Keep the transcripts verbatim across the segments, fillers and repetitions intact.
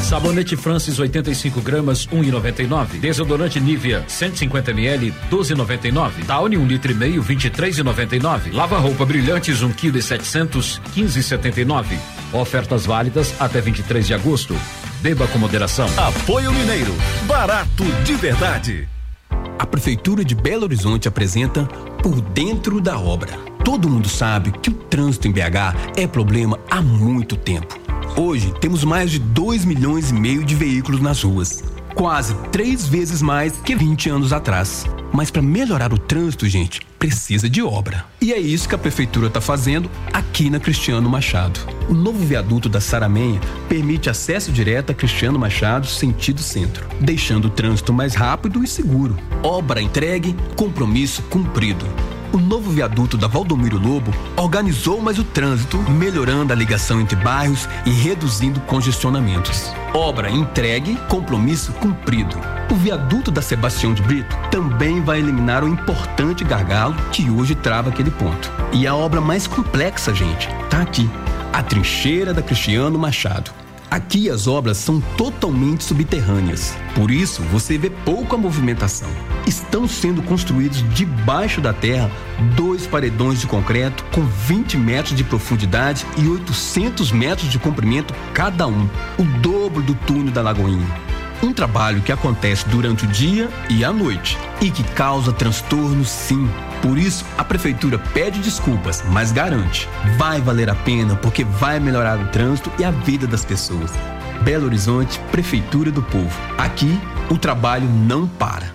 Sabonete Francis oitenta e cinco gramas, um e noventa e nove. Desodorante Nivea cento e cinquenta mililitros, doze e noventa e nove. Downy um litro e meio, vinte e três e noventa e nove. Lava roupa Brilhantes um quilo e setecentos, quinze e setenta e nove. Ofertas válidas até vinte e três de agosto. Beba com moderação. Apoio Mineiro, barato de verdade. A Prefeitura de Belo Horizonte apresenta Por Dentro da Obra. Todo mundo sabe que o trânsito em B H é problema há muito tempo. Hoje temos mais de dois milhões e meio de veículos nas ruas. Quase três vezes mais que vinte anos atrás. Mas para melhorar o trânsito, gente, precisa de obra. E é isso que a Prefeitura está fazendo aqui na Cristiano Machado. O novo viaduto da Saramenha permite acesso direto a Cristiano Machado, sentido centro, deixando o trânsito mais rápido e seguro. Obra entregue, compromisso cumprido. O novo viaduto da Valdomiro Lobo organizou mais o trânsito, melhorando a ligação entre bairros e reduzindo congestionamentos. Obra entregue, compromisso cumprido. O viaduto da Sebastião de Brito também vai eliminar o importante gargalo que hoje trava aquele ponto. E a obra mais complexa, gente, tá aqui. A trincheira da Cristiano Machado. Aqui as obras são totalmente subterrâneas, por isso você vê pouca movimentação. Estão sendo construídos debaixo da terra dois paredões de concreto com vinte metros de profundidade e oitocentos metros de comprimento cada um, o dobro do túnel da Lagoinha. Um trabalho que acontece durante o dia e à noite e que causa transtornos, sim. Por isso, a Prefeitura pede desculpas, mas garante, vai valer a pena porque vai melhorar o trânsito e a vida das pessoas. Belo Horizonte, Prefeitura do Povo. Aqui, o trabalho não para.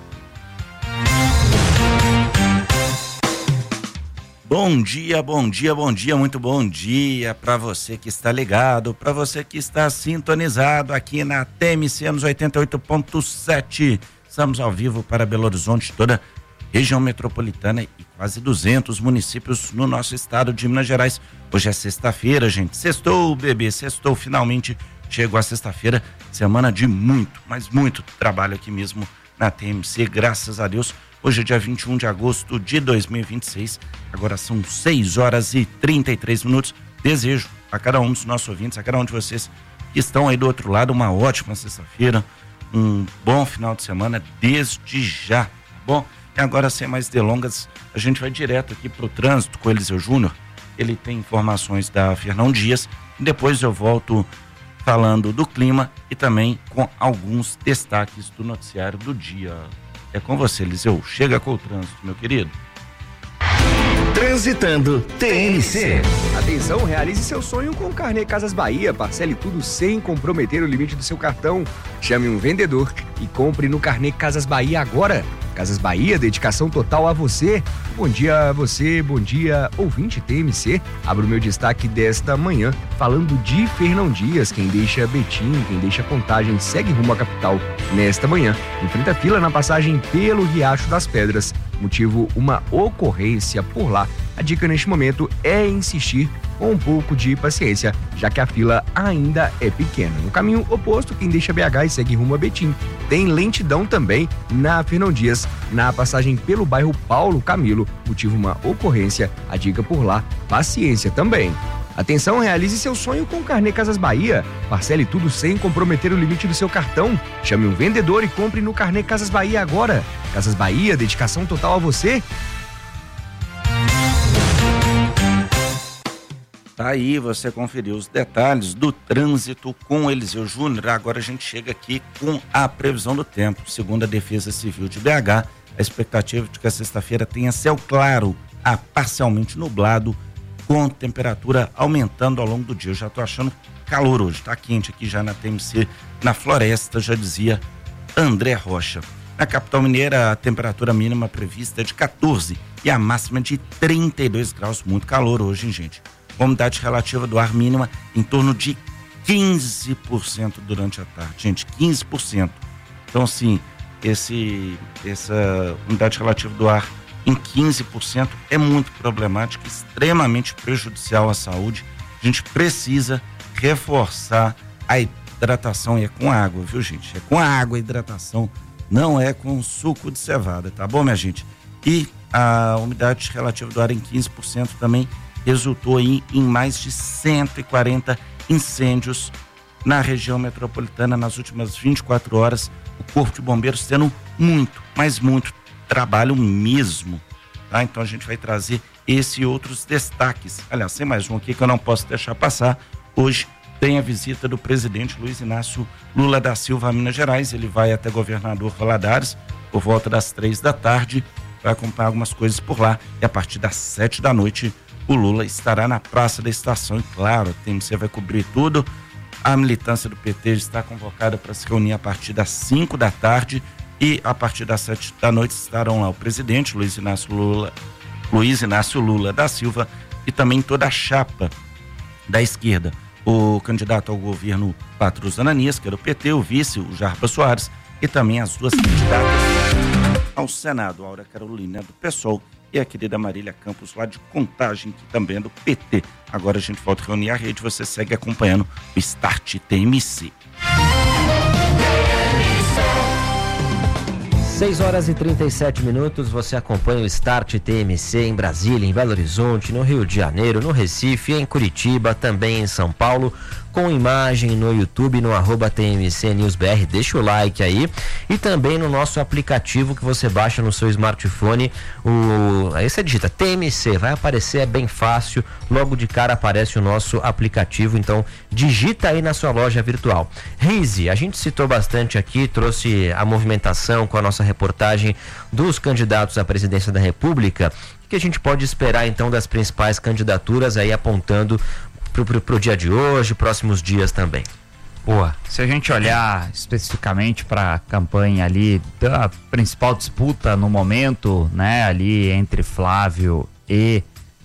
Bom dia, bom dia, bom dia, muito bom dia para você que está ligado, para você que está sintonizado aqui na T M C nos oitenta e oito ponto sete. Estamos ao vivo para Belo Horizonte, toda região metropolitana e quase duzentos municípios no nosso estado de Minas Gerais. Hoje é sexta-feira, gente. Sextou, bebê, sextou, finalmente chegou a sexta-feira, semana de muito, mas muito trabalho aqui mesmo na T M C, graças a Deus. Hoje é dia vinte e um de agosto de dois mil e vinte e seis, agora são seis horas e trinta e três minutos. Desejo a cada um dos nossos ouvintes, a cada um de vocês que estão aí do outro lado, uma ótima sexta-feira, um bom final de semana desde já, tá bom? E agora, sem mais delongas, a gente vai direto aqui para o trânsito com o Eliseu Júnior. Ele tem informações da Fernão Dias, depois eu volto falando do clima e também com alguns destaques do noticiário do dia. É com você, Eliseu. Chega com o trânsito, meu querido. Transitando T N C. Atenção, realize seu sonho com o Carnê Casas Bahia. Parcele tudo sem comprometer o limite do seu cartão. Chame um vendedor e compre no Carnê Casas Bahia agora. Casas Bahia, dedicação total a você. Bom dia a você, bom dia, ouvinte T M C. Abro o meu destaque desta manhã falando de Fernão Dias. Quem deixa Betim, quem deixa Contagem, segue rumo à capital nesta manhã. Enfrenta fila na passagem pelo Riacho das Pedras. Motivo, uma ocorrência por lá. A dica neste momento é insistir com um pouco de paciência, já que a fila ainda é pequena. No caminho oposto, quem deixa B H e segue rumo a Betim. Tem lentidão também na Fernão Dias, na passagem pelo bairro Paulo Camilo. Motivo, uma ocorrência. A dica por lá, paciência também. Atenção, realize seu sonho com o Carnê Casas Bahia. Parcele tudo sem comprometer o limite do seu cartão. Chame um vendedor e compre no Carnê Casas Bahia agora. Casas Bahia, dedicação total a você. Tá aí, você conferiu os detalhes do trânsito com o Eliseu Júnior. Agora a gente chega aqui com a previsão do tempo. Segundo a Defesa Civil de B H, a expectativa de que a sexta-feira tenha céu claro a parcialmente nublado, com temperatura aumentando ao longo do dia. Eu já tô achando calor hoje, tá quente aqui já na T M C, na Floresta, já dizia André Rocha. Na capital mineira, a temperatura mínima prevista é de quatorze e a máxima de trinta e dois graus. Muito calor hoje, hein, gente? A umidade relativa do ar mínima em torno de quinze por cento durante a tarde. Gente, quinze por cento. Então, assim, esse, essa umidade relativa do ar em quinze por cento é muito problemática, extremamente prejudicial à saúde. A gente precisa reforçar a hidratação, e é com água, viu, gente? É com água a hidratação, não é com suco de cevada, tá bom, minha gente? E a umidade relativa do ar em quinze por cento também resultou aí em mais de cento e quarenta incêndios na região metropolitana nas últimas vinte e quatro horas, o Corpo de Bombeiros tendo muito, mas muito trabalho mesmo, tá? Então a gente vai trazer esse e outros destaques. Aliás, tem mais um aqui que eu não posso deixar passar. Hoje tem a visita do presidente Luiz Inácio Lula da Silva a Minas Gerais. Ele vai até Governador Valadares por volta das três da tarde, vai acompanhar algumas coisas por lá, e a partir das sete da noite o Lula estará na Praça da Estação. E claro, a T M C vai cobrir tudo. A militância do P T está convocada para se reunir a partir das cinco da tarde, e a partir das sete da noite estarão lá o presidente Luiz Inácio Lula, Luiz Inácio Lula da Silva, e também toda a chapa da esquerda. O candidato ao governo Patrus Ananias, que é do P T, o vice, o Jarba Soares, e também as duas candidatas ao Senado, a Aura Carolina do PSOL e a querida Marília Campos, lá de Contagem, que também é do P T. Agora a gente volta a reunir a rede, você segue acompanhando o Start T M C. seis horas e trinta e sete minutos, você acompanha o Start T M C em Brasília, em Belo Horizonte, no Rio de Janeiro, no Recife, em Curitiba, também em São Paulo, com imagem no YouTube, no arroba T M C News B R, deixa o like aí, e também no nosso aplicativo que você baixa no seu smartphone, o... aí você digita T M C, vai aparecer, é bem fácil, logo de cara aparece o nosso aplicativo, então digita aí na sua loja virtual. Rize, a gente citou bastante aqui, trouxe a movimentação com a nossa reportagem dos candidatos à presidência da República. O que a gente pode esperar então das principais candidaturas aí apontando pro, pro, pro dia de hoje, próximos dias também? Boa, se a gente olhar especificamente para a campanha ali da principal disputa no momento, né, ali entre Flávio e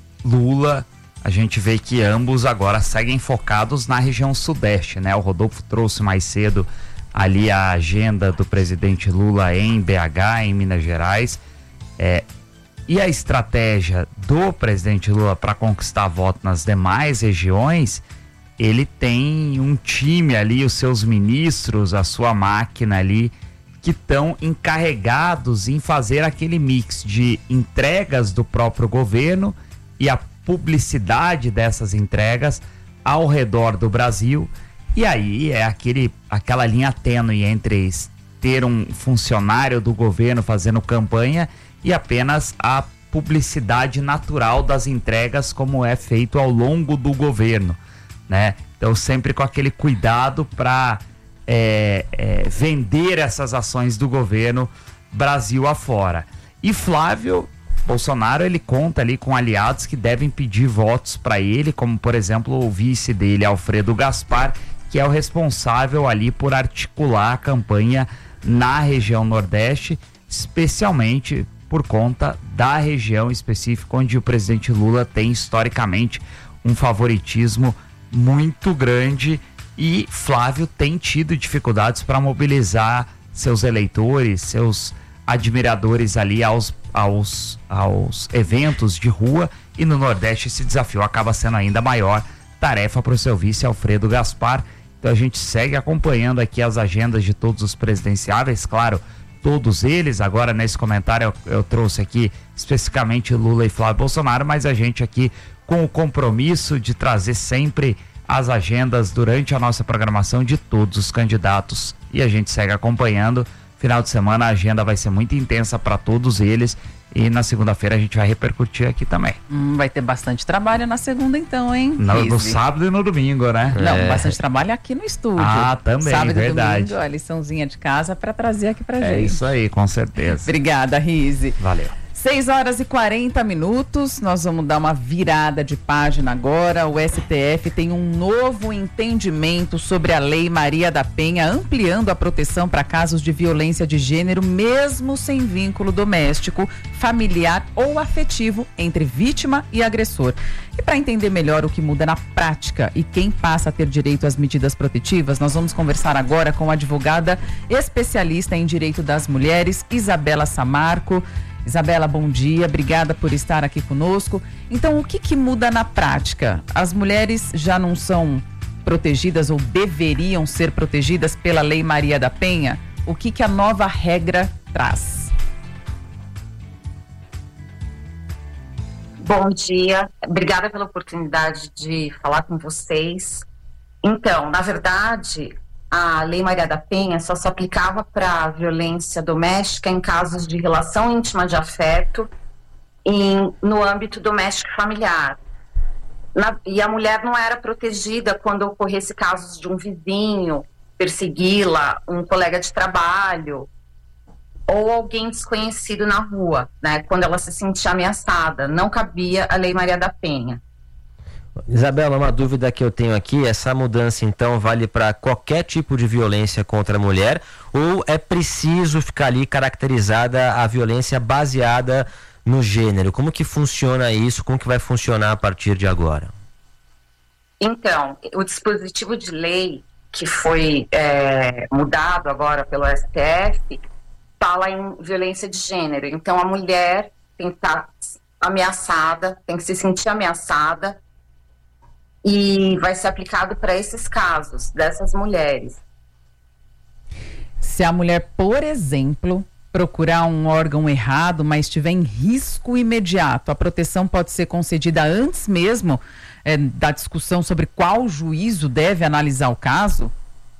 Lula, a gente vê que ambos agora seguem focados na região sudeste, né? O Rodolfo trouxe mais cedo ali a agenda do presidente Lula em B H, em Minas Gerais, é, e a estratégia do presidente Lula para conquistar voto nas demais regiões, ele tem um time ali, os seus ministros, a sua máquina ali, que estão encarregados em fazer aquele mix de entregas do próprio governo e a publicidade dessas entregas ao redor do Brasil. E aí é aquele, aquela linha tênue entre ter um funcionário do governo fazendo campanha e apenas a publicidade natural das entregas, como é feito ao longo do governo, né? Então sempre com aquele cuidado para é, é, vender essas ações do governo Brasil afora. E Flávio Bolsonaro, ele conta ali com aliados que devem pedir votos para ele, como por exemplo o vice dele, Alfredo Gaspar, que é o responsável ali por articular a campanha na região Nordeste, especialmente por conta da região específica onde o presidente Lula tem historicamente um favoritismo muito grande, e Flávio tem tido dificuldades para mobilizar seus eleitores, seus admiradores ali aos, aos, aos eventos de rua, e no Nordeste esse desafio acaba sendo ainda maior, tarefa para o seu vice Alfredo Gaspar. Então a gente segue acompanhando aqui as agendas de todos os presidenciáveis, claro, todos eles. Agora nesse comentário eu, eu trouxe aqui especificamente Lula e Flávio Bolsonaro, mas a gente aqui com o compromisso de trazer sempre as agendas durante a nossa programação de todos os candidatos, e a gente segue acompanhando. Final de semana a agenda vai ser muito intensa para todos eles, e na segunda-feira a gente vai repercutir aqui também. Hum, vai ter bastante trabalho na segunda então, hein? No, no sábado e no domingo, né? Não, é. bastante trabalho aqui no estúdio. Ah, também, sábado verdade. E domingo, a liçãozinha de casa para trazer aqui pra é gente. É isso aí, com certeza. Obrigada, Rize. Valeu. seis horas e quarenta minutos, nós vamos dar uma virada de página agora. O S T F tem um novo entendimento sobre a Lei Maria da Penha, ampliando a proteção para casos de violência de gênero, mesmo sem vínculo doméstico, familiar ou afetivo entre vítima e agressor. E para entender melhor o que muda na prática e quem passa a ter direito às medidas protetivas, nós vamos conversar agora com a advogada especialista em direito das mulheres, Isabela Samarco. Isabela, bom dia, obrigada por estar aqui conosco. Então, o que que muda na prática? As mulheres já não são protegidas ou deveriam ser protegidas pela Lei Maria da Penha? O que que a nova regra traz? Bom dia, obrigada pela oportunidade de falar com vocês. Então, na verdade, a Lei Maria da Penha só se aplicava para violência doméstica em casos de relação íntima de afeto em, no âmbito doméstico e familiar. Na, e a mulher não era protegida quando ocorresse casos de um vizinho persegui-la, um colega de trabalho ou alguém desconhecido na rua, né? Quando ela se sentia ameaçada. Não cabia a Lei Maria da Penha. Isabela, uma dúvida que eu tenho aqui, essa mudança então vale para qualquer tipo de violência contra a mulher ou é preciso ficar ali caracterizada a violência baseada no gênero? Como que funciona isso? Como que vai funcionar a partir de agora? Então, o dispositivo de lei que foi é, mudado agora pelo S T F fala em violência de gênero. Então, a mulher tem que estar ameaçada, tem que se sentir ameaçada e vai ser aplicado para esses casos dessas mulheres. Se a mulher, por exemplo, procurar um órgão errado, mas estiver em risco imediato, a proteção pode ser concedida antes mesmo é, da discussão sobre qual juízo deve analisar o caso?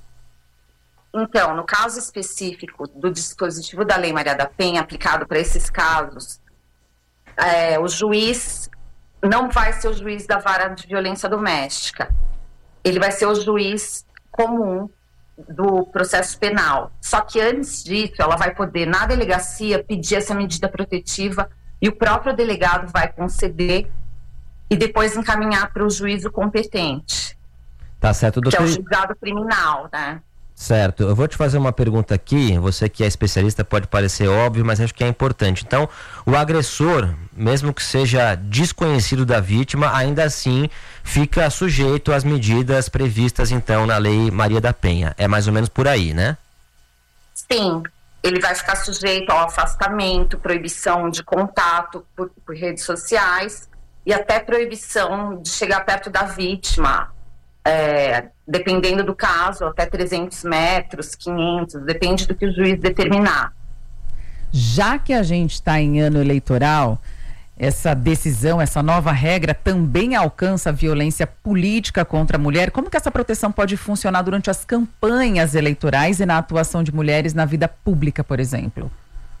Então, no caso específico do dispositivo da Lei Maria da Penha aplicado para esses casos, é, o juiz não vai ser o juiz da vara de violência doméstica. Ele vai ser o juiz comum do processo penal. Só que antes disso, ela vai poder, na delegacia, pedir essa medida protetiva e o próprio delegado vai conceder e depois encaminhar para o juízo competente. Tá certo, doutor. Que é o julgado criminal, né? Certo, eu vou te fazer uma pergunta aqui, você que é especialista pode parecer óbvio, mas acho que é importante. Então, o agressor, mesmo que seja desconhecido da vítima, ainda assim fica sujeito às medidas previstas então na Lei Maria da Penha. É mais ou menos por aí, né? Sim, ele vai ficar sujeito ao afastamento, proibição de contato por, por redes sociais e até proibição de chegar perto da vítima. É, dependendo do caso, até trezentos metros, quinhentos, depende do que o juiz determinar. Já que a gente está em ano eleitoral, essa decisão, essa nova regra também alcança a violência política contra a mulher. Como que essa proteção pode funcionar durante as campanhas eleitorais e na atuação de mulheres na vida pública, por exemplo?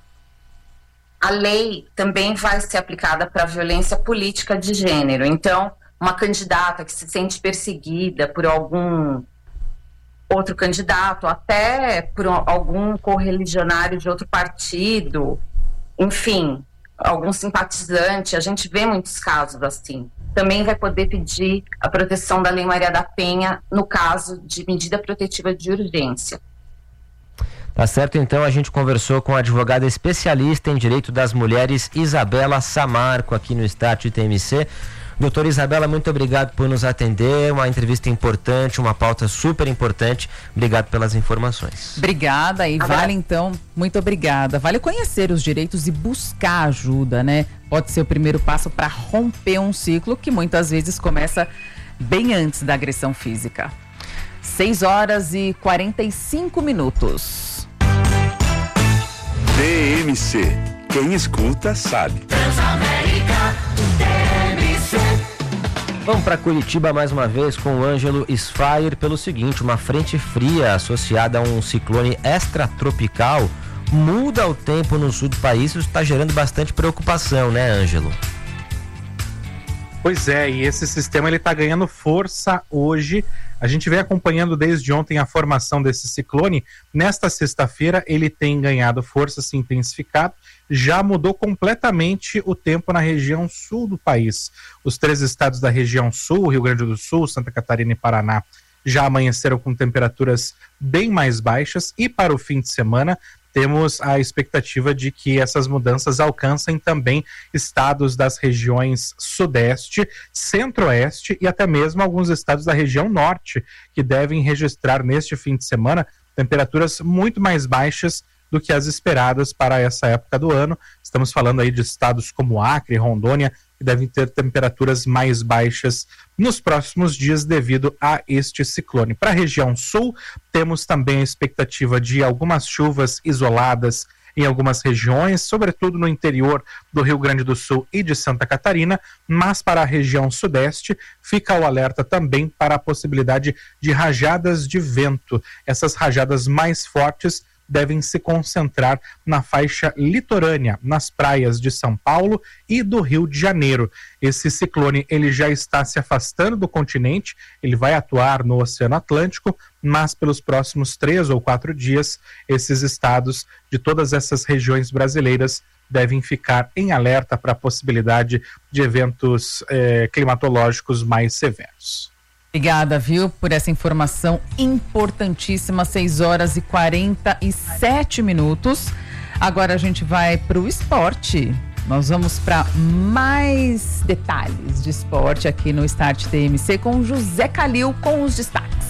A lei também vai ser aplicada para a violência política de gênero. Então, uma candidata que se sente perseguida por algum outro candidato, até por algum correligionário de outro partido, enfim, algum simpatizante, a gente vê muitos casos assim. Também vai poder pedir a proteção da Lei Maria da Penha no caso de medida protetiva de urgência. Tá certo, então a gente conversou com a advogada especialista em direito das mulheres, Isabela Samarco, aqui no Start T M C. Doutora Isabela, muito obrigado por nos atender, uma entrevista importante, uma pauta super importante. Obrigado pelas informações. Obrigada, e vale então, muito obrigada. Vale conhecer os direitos e buscar ajuda, né? Pode ser o primeiro passo para romper um ciclo que muitas vezes começa bem antes da agressão física. seis horas e quarenta e cinco minutos. T M C. Quem escuta sabe. Transamérica T M C. Vamos para Curitiba mais uma vez com o Ângelo Sfayer pelo seguinte: uma frente fria associada a um ciclone extratropical muda o tempo no sul do país. Isso está gerando bastante preocupação, né, Ângelo? Pois é, e esse sistema ele está ganhando força hoje. A gente vem acompanhando desde ontem a formação desse ciclone. Nesta sexta-feira ele tem ganhado força, se intensificado. Já mudou completamente o tempo na região sul do país. Os três estados da região sul, Rio Grande do Sul, Santa Catarina e Paraná, já amanheceram com temperaturas bem mais baixas. E para o fim de semana temos a expectativa de que essas mudanças alcancem também estados das regiões sudeste, centro-oeste e até mesmo alguns estados da região norte, que devem registrar neste fim de semana temperaturas muito mais baixas do que as esperadas para essa época do ano. Estamos falando aí de estados como Acre, Rondônia, que devem ter temperaturas mais baixas nos próximos dias devido a este ciclone. Para a região sul, temos também a expectativa de algumas chuvas isoladas em algumas regiões, sobretudo no interior do Rio Grande do Sul e de Santa Catarina, mas para a região sudeste fica o alerta também para a possibilidade de rajadas de vento. Essas rajadas mais fortes devem se concentrar na faixa litorânea, nas praias de São Paulo e do Rio de Janeiro. Esse ciclone ele já está se afastando do continente, ele vai atuar no Oceano Atlântico, mas pelos próximos três ou quatro dias, esses estados de todas essas regiões brasileiras devem ficar em alerta para a possibilidade de eventos eh, climatológicos mais severos. Obrigada, viu, por essa informação importantíssima, seis horas e quarenta e sete minutos. Agora a gente vai para o esporte. Nós vamos para mais detalhes de esporte aqui no Start T M C com José Calil com os destaques.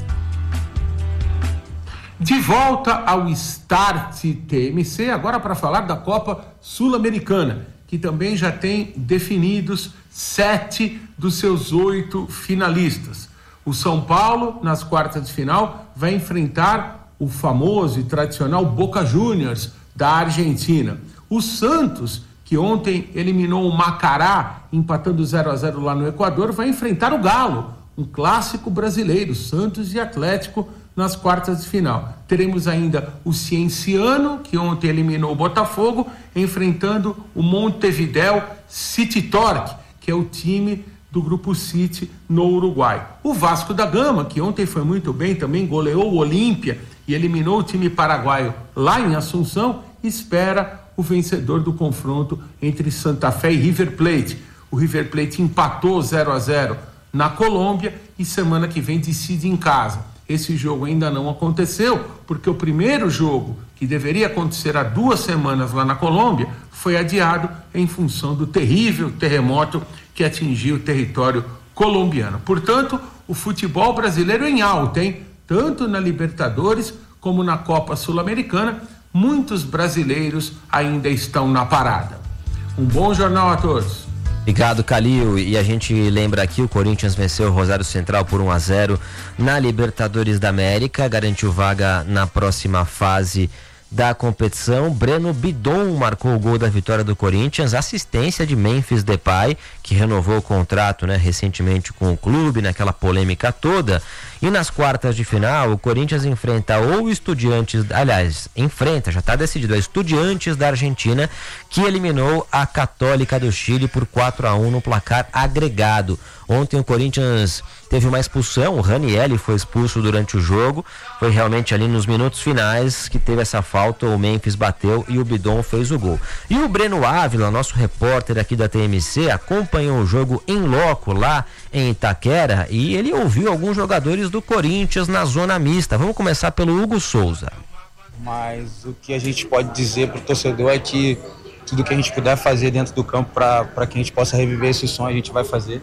De volta ao Start T M C, agora para falar da Copa Sul-Americana, que também já tem definidos sete dos seus oito finalistas. O São Paulo, nas quartas de final, vai enfrentar o famoso e tradicional Boca Juniors, da Argentina. O Santos, que ontem eliminou o Macará, empatando zero a zero lá no Equador, vai enfrentar o Galo, um clássico brasileiro, Santos e Atlético, nas quartas de final. Teremos ainda o Cienciano, que ontem eliminou o Botafogo, enfrentando o Montevideo City Torque, que é o time do Grupo City no Uruguai. O Vasco da Gama, que ontem foi muito bem, também goleou o Olímpia e eliminou o time paraguaio lá em Assunção, espera o vencedor do confronto entre Santa Fé e River Plate. O River Plate empatou zero a zero na Colômbia e semana que vem decide em casa. Esse jogo ainda não aconteceu, porque o primeiro jogo, que deveria acontecer há duas semanas lá na Colômbia, foi adiado em função do terrível terremoto que atingiu o território colombiano. Portanto, o futebol brasileiro em alta, hein? Tanto na Libertadores como na Copa Sul-Americana, muitos brasileiros ainda estão na parada. Um bom jornal a todos. Obrigado, Calil. E a gente lembra aqui, o Corinthians venceu o Rosário Central por um a zero na Libertadores da América, garantiu vaga na próxima fase da competição. Breno Bidon marcou o gol da vitória do Corinthians, assistência de Memphis Depay, que renovou o contrato, né, recentemente com o clube, naquela polêmica toda. E nas quartas de final, o Corinthians enfrenta ou o Estudiantes, aliás, enfrenta, já está decidido, a Estudiantes da Argentina, que eliminou a Católica do Chile por quatro a um no placar agregado. Ontem o Corinthians teve uma expulsão, o Ranieri foi expulso durante o jogo, foi realmente ali nos minutos finais que teve essa falta, o Memphis bateu e o Bidon fez o gol. E o Breno Ávila, nosso repórter aqui da T M C, acompanhou o jogo em loco lá em Itaquera e ele ouviu alguns jogadores do Corinthians na zona mista. Vamos começar pelo Hugo Souza. Mas o que a gente pode dizer para o torcedor é que tudo que a gente puder fazer dentro do campo para que a gente possa reviver esse sonho, a gente vai fazer.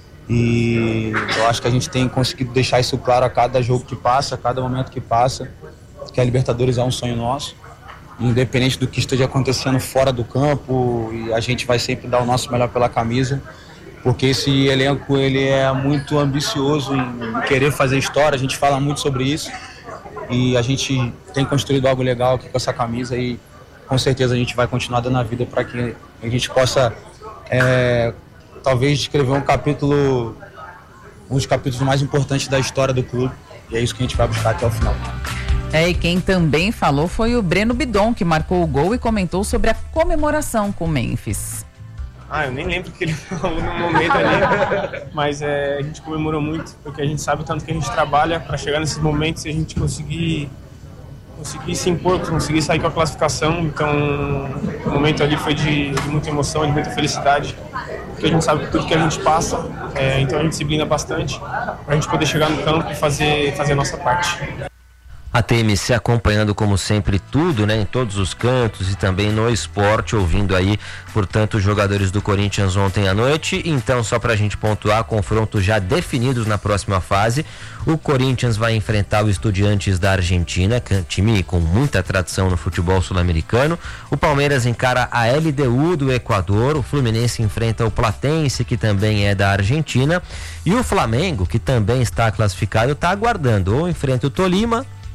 E eu acho que a gente tem conseguido deixar isso claro a cada jogo que passa, a cada momento que passa, que a Libertadores é um sonho nosso, independente do que esteja acontecendo fora do campo, e a gente vai sempre dar o nosso melhor pela camisa, porque esse elenco ele é muito ambicioso em querer fazer história, a gente fala muito sobre isso, e a gente tem construído algo legal aqui com essa camisa e com certeza a gente vai continuar dando a vida para que a gente possa é, talvez escrever um capítulo, um dos capítulos mais importantes da história do clube, e é isso que a gente vai buscar até o final. É, e quem também falou foi o Breno Bidon, que marcou o gol e comentou sobre a comemoração com o Memphis. Ah, eu nem lembro o que ele falou no momento ali, mas é, a gente comemorou muito, porque a gente sabe o tanto que a gente trabalha para chegar nesses momentos e a gente conseguir, conseguir se impor, conseguir sair com a classificação. Então, o momento ali foi de, de muita emoção, de muita felicidade, porque a gente sabe tudo que a gente passa, é, então a gente se blinda bastante para a gente poder chegar no campo e fazer, fazer a nossa parte. A T M C acompanhando como sempre tudo, né, em todos os cantos e também no esporte, ouvindo aí, portanto, os jogadores do Corinthians ontem à noite. Então, só pra gente pontuar, confrontos já definidos na próxima fase. O Corinthians vai enfrentar o Estudiantes da Argentina, time com muita tradição no futebol sul-americano. O Palmeiras encara a L D U do Equador. O Fluminense enfrenta o Platense, que também é da Argentina. E o Flamengo, que também está classificado, está aguardando ou enfrenta o Tolima,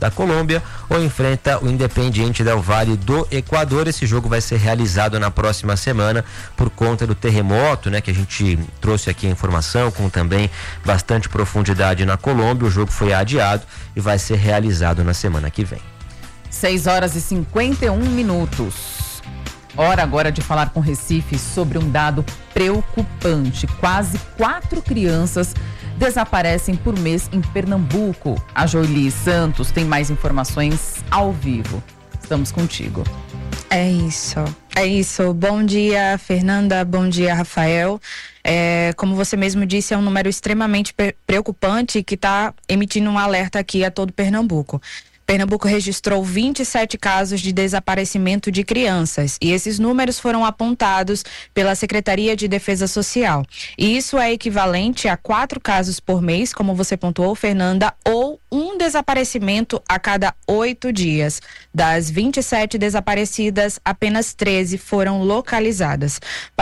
da Colômbia ou enfrenta o Independiente del Valle do Equador. Esse jogo vai ser realizado na próxima semana por conta do terremoto, né, que a gente trouxe aqui a informação com também bastante profundidade na Colômbia. O jogo foi adiado e vai ser realizado na semana que vem. seis horas e cinquenta e um minutos. Hora agora de falar com Recife sobre um dado preocupante. Quase quatro crianças desaparecem por mês em Pernambuco. A Joeli Santos tem mais informações ao vivo. Estamos contigo. É isso, é isso. Bom dia, Fernanda. Bom dia, Rafael. É, como você mesmo disse, é um número extremamente preocupante que está emitindo um alerta aqui a todo Pernambuco. Pernambuco registrou vinte e sete casos de desaparecimento de crianças e esses números foram apontados pela Secretaria de Defesa Social. E isso é equivalente a quatro casos por mês, como você pontuou, Fernanda, ou um desaparecimento a cada oito dias. Das vinte e sete desaparecidas, apenas treze foram localizadas.